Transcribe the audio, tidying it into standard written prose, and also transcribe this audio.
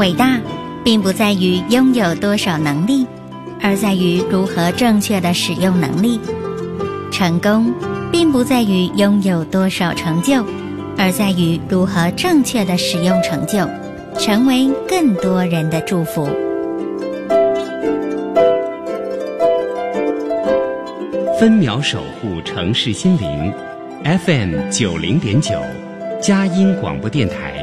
伟大并不在于拥有多少能力，而在于如何正确地使用能力。成功并不在于拥有多少成就，而在于如何正确地使用成就，成为更多人的祝福。 分秒守护城市心灵 FM 90.9佳音广播电台。